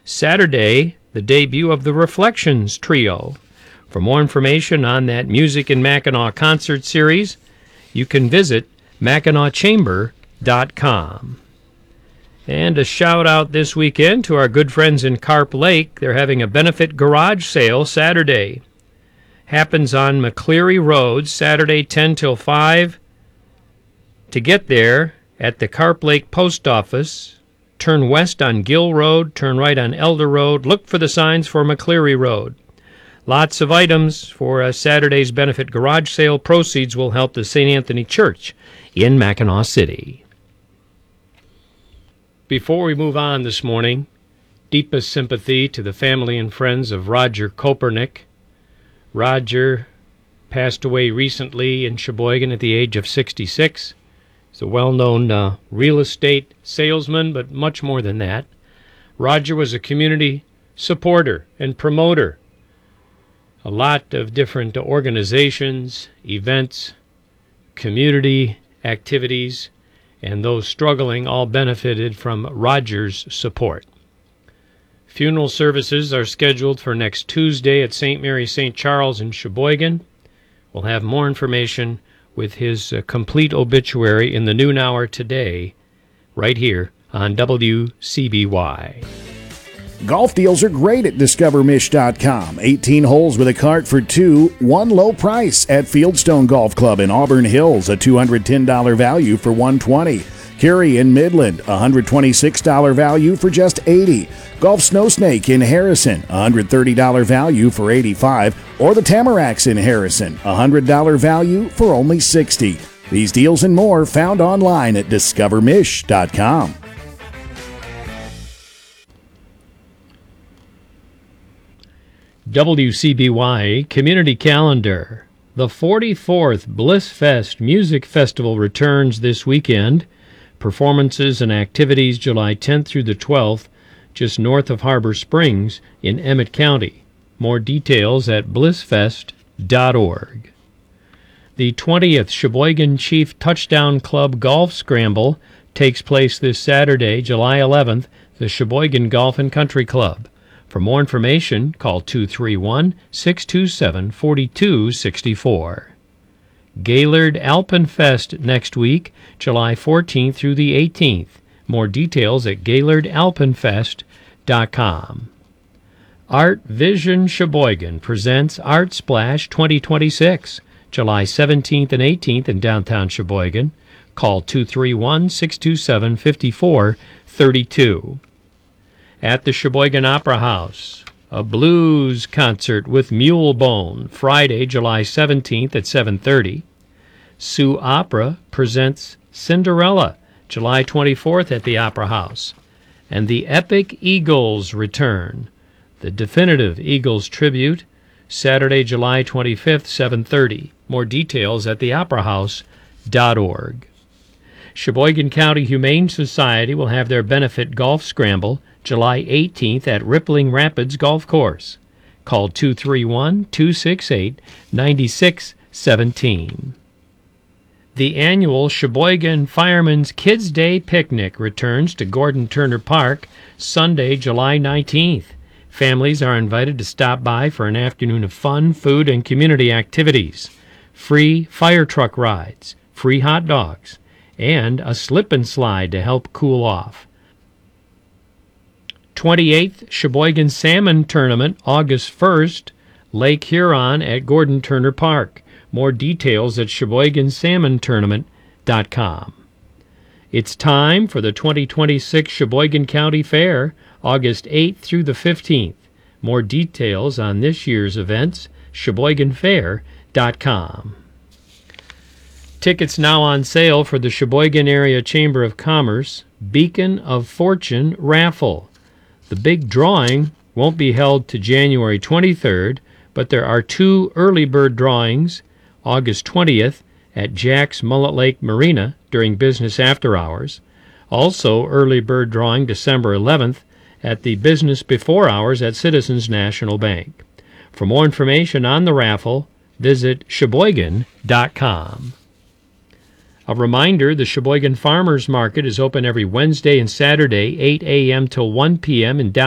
Saturday, the debut of the Reflections Trio. For more information on that Music in Mackinac concert series, you can visit MackinacChamber.com. And a shout-out this weekend to our good friends in Carp Lake. They're having a benefit garage sale Saturday. Happens on McCleary Road, Saturday 10 till 5. To get there, at the Carp Lake Post Office, turn west on Gill Road, turn right on Elder Road. Look for the signs for McCleary Road. Lots of items for Saturday's benefit garage sale. Proceeds will help the St. Anthony Church in Mackinac City. Before we move on this morning, deepest sympathy to the family and friends of Roger Kopernik. Roger passed away recently in Sheboygan at the age of 66. He's a well-known real estate salesman, but much more than that. Roger was a community supporter and promoter. A lot of different organizations, events, community activities, and those struggling all benefited from Roger's support. Funeral services are scheduled for next Tuesday at St. Mary St. Charles in Sheboygan. We'll have more information with his complete obituary in the noon hour today, right here on WCBY. Golf deals are great at DiscoverMish.com. 18 holes with a cart for two, one low price at Fieldstone Golf Club in Auburn Hills, a $210 value for $120. Curie in Midland, $126 value for just $80. Golf Snow Snake in Harrison, $130 value for $85. Or the Tamaracks in Harrison, $100 value for only $60. These deals and more found online at DiscoverMish.com. WCBY Community Calendar. The 44th Bliss Fest Music Festival returns this weekend. Performances and activities July 10th through the 12th, just north of Harbor Springs in Emmett County. More details at blissfest.org. The 20th Sheboygan Chief Touchdown Club Golf Scramble takes place this Saturday, July 11th, the Sheboygan Golf and Country Club. For more information, call 231-627-4264. Gaylord Alpenfest next week, July 14th through the 18th. More details at GaylordAlpenfest.com. Art Vision Sheboygan presents Art Splash 2026, July 17th and 18th in downtown Sheboygan. Call 231-627-5432. At the Sheboygan Opera House, a blues concert with Mulebone, Friday, July 17th at 7:30. Sioux Opera presents Cinderella, July 24th at the Opera House. And the Epic Eagles return, the definitive Eagles tribute, Saturday, July 25th, 7:30. More details at theoperahouse.org. Sheboygan County Humane Society will have their benefit golf scramble July 18th at Rippling Rapids Golf Course. Call 231-268-9617. The annual Sheboygan Fireman's Kids Day Picnic returns to Gordon Turner Park Sunday, July 19th. Families are invited to stop by for an afternoon of fun, food, and community activities. Free fire truck rides, free hot dogs, and a slip and slide to help cool off. 28th Sheboygan Salmon Tournament, August 1st, Lake Huron at Gordon Turner Park. More details at SheboyganSalmonTournament.com. It's time for the 2026 Sheboygan County Fair, August 8th through the 15th. More details on this year's events, SheboyganFair.com. Tickets now on sale for the Sheboygan Area Chamber of Commerce Beacon of Fortune Raffle. The big drawing won't be held to January 23rd, but there are two early bird drawings, August 20th at Jack's Mullet Lake Marina during business after hours. Also, early bird drawing December 11th at the business before hours at Citizens National Bank. For more information on the raffle, visit Sheboygan.com. A reminder, the Sheboygan Farmers Market is open every Wednesday and Saturday, 8 a.m. till 1 p.m. in downtown